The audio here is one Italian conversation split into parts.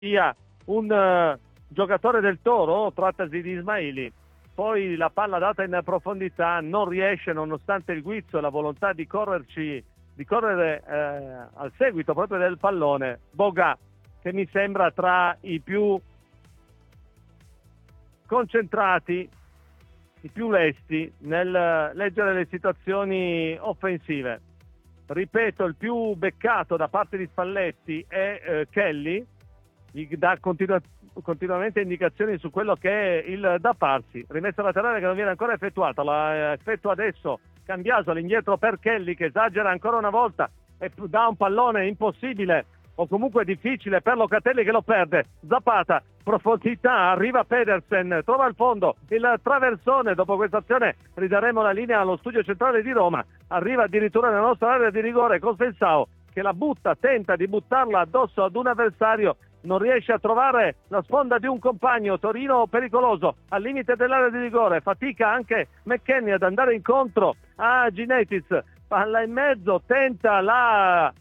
sia un giocatore del Toro, trattasi di Ismaili. Poi la palla data in profondità non riesce, nonostante il guizzo e la volontà di correre al seguito proprio del pallone. Boga, che mi sembra tra i più concentrati, i più lesti nel leggere le situazioni offensive. Ripeto, il più beccato da parte di Spalletti è Kelly, gli dà continuamente indicazioni su quello che è il da farsi. Rimessa laterale che non viene ancora effettuata, la effettua adesso Cambiaso all'indietro per Kelly, che esagera ancora una volta e dà un pallone impossibile o comunque difficile per Locatelli, che lo perde. Zapata, profondità, arriva Pedersen, trova il fondo, il traversone. Dopo questa azione ridaremo la linea allo studio centrale di Roma. Arriva addirittura nella nostra area di rigore Costensao, che la butta, tenta di buttarla addosso ad un avversario, non riesce a trovare la sponda di un compagno. Torino pericoloso al limite dell'area di rigore, fatica anche McKennie ad andare incontro a Ginetis, palla in mezzo, tenta la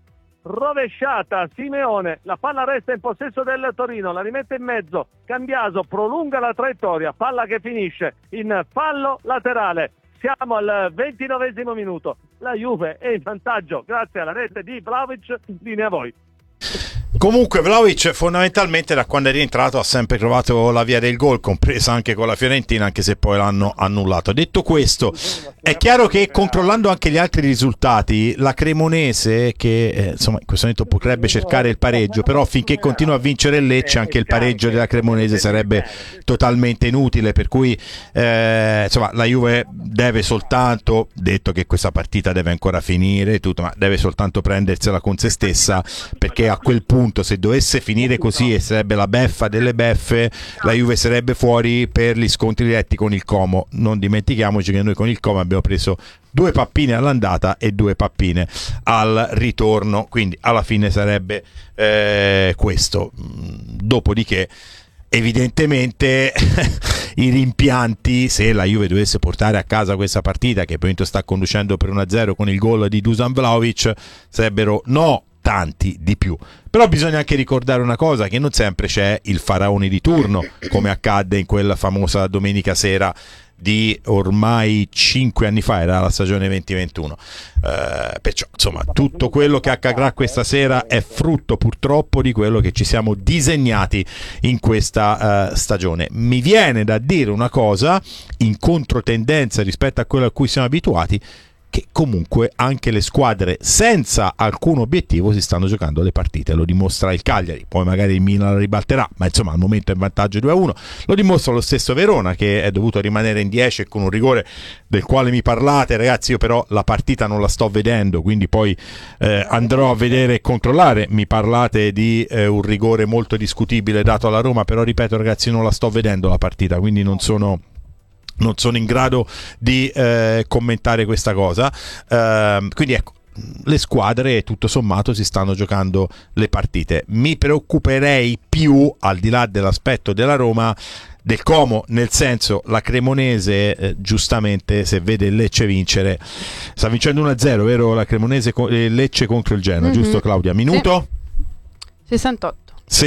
rovesciata Simeone, la palla resta in possesso del Torino, la rimette in mezzo Cambiaso, prolunga la traiettoria, palla che finisce in fallo laterale. Siamo al 29esimo minuto, la Juve è in vantaggio grazie alla rete di Vlahovic. Linea a voi. Comunque Vlahovic fondamentalmente da quando è rientrato ha sempre trovato la via del gol, compresa anche con la Fiorentina, anche se poi l'hanno annullato. Detto questo, è chiaro che controllando anche gli altri risultati, la Cremonese, che insomma in questo momento potrebbe cercare il pareggio, però finché continua a vincere il Lecce anche il pareggio della Cremonese sarebbe totalmente inutile, per cui insomma la Juve deve soltanto, detto che questa partita deve ancora finire tutto, ma deve soltanto prendersela con se stessa, perché a quel punto, se dovesse finire così e sarebbe la beffa delle beffe, la Juve sarebbe fuori per gli scontri diretti con il Como. Non dimentichiamoci che noi con il Como abbiamo preso 2 pappine all'andata e 2 pappine al ritorno, quindi alla fine sarebbe questo. Dopodiché evidentemente i rimpianti, se la Juve dovesse portare a casa questa partita, che appunto sta conducendo per 1-0 con il gol di Dusan Vlahovic, sarebbero tanti di più. Però bisogna anche ricordare una cosa, che non sempre c'è il faraone di turno, come accadde in quella famosa domenica sera di ormai 5 anni fa, era la stagione 2021. Perciò insomma tutto quello che accadrà questa sera è frutto purtroppo di quello che ci siamo disegnati in questa stagione. Mi viene da dire una cosa in controtendenza rispetto a quello a cui siamo abituati, che comunque anche le squadre senza alcun obiettivo si stanno giocando le partite. Lo dimostra il Cagliari, poi magari il Milan la ribalterà, ma insomma al momento è in vantaggio 2-1. Lo dimostra lo stesso Verona, che è dovuto rimanere in 10 e con un rigore del quale mi parlate, ragazzi. Io però la partita non la sto vedendo, quindi poi andrò a vedere e controllare. Mi parlate di un rigore molto discutibile dato alla Roma, però ripeto ragazzi, non la sto vedendo la partita, quindi non sono in grado di commentare questa cosa. Quindi ecco, le squadre tutto sommato si stanno giocando le partite. Mi preoccuperei più, al di là dell'aspetto della Roma, del Como, nel senso, la Cremonese giustamente, se vede il Lecce vincere, sta vincendo 1-0, vero? La Cremonese, Lecce contro il Genoa, giusto Claudia? Minuto? Sì. 68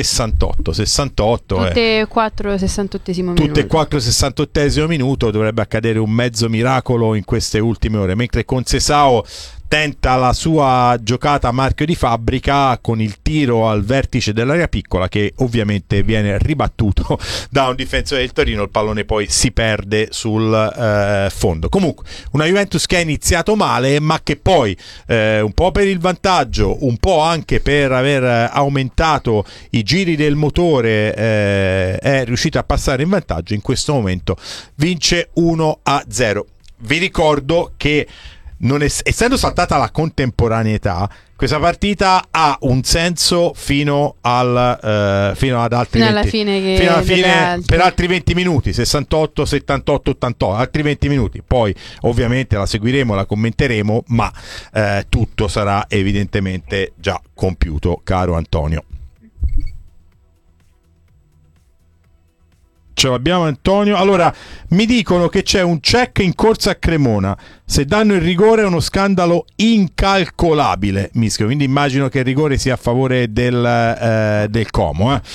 tutte e 4 68esimo minuto. Tutte e 4 68esimo minuto. Dovrebbe accadere un mezzo miracolo in queste ultime ore, mentre Conceição tenta la sua giocata a marchio di fabbrica con il tiro al vertice dell'area piccola, che ovviamente viene ribattuto da un difensore del Torino. Il pallone poi si perde sul fondo. Comunque una Juventus che ha iniziato male, ma che poi un po' per il vantaggio, un po' anche per aver aumentato i giri del motore, è riuscita a passare in vantaggio. In questo momento vince 1-0. Vi ricordo che essendo saltata la contemporaneità, questa partita ha un senso fino ad altri fino alla 20, fine, fino alla fine per altri 20 minuti, 68, 78, 88, altri 20 minuti. Poi ovviamente la seguiremo, la commenteremo, ma tutto sarà evidentemente già compiuto, caro Antonio. Ce l'abbiamo Antonio. Allora, mi dicono che c'è un check in corsa a Cremona. Se danno il rigore è uno scandalo incalcolabile, Mischio. Quindi immagino che il rigore sia a favore del Como.